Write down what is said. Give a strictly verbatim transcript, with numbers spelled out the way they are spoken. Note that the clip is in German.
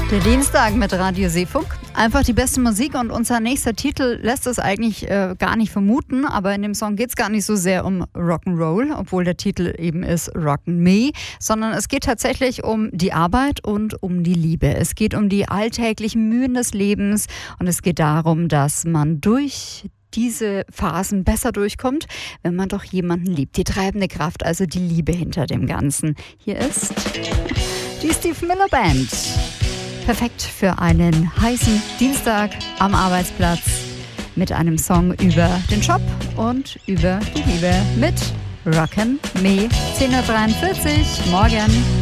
Der Dienstag mit Radio Seefunk. Einfach die beste Musik und unser nächster Titel lässt es eigentlich äh, gar nicht vermuten, aber in dem Song geht es gar nicht so sehr um Rock'n'Roll, obwohl der Titel eben ist Rockin' Me, sondern es geht tatsächlich um die Arbeit und um die Liebe. Es geht um die alltäglichen Mühen des Lebens und es geht darum, dass man durch diese Phasen besser durchkommt, wenn man doch jemanden liebt. Die treibende Kraft, also die Liebe hinter dem Ganzen. Hier ist die Steve Miller Band. Perfekt für einen heißen Dienstag am Arbeitsplatz mit einem Song über den Job und über die Liebe mit Rockin' Me. zehn Uhr dreiundvierzig, morgen.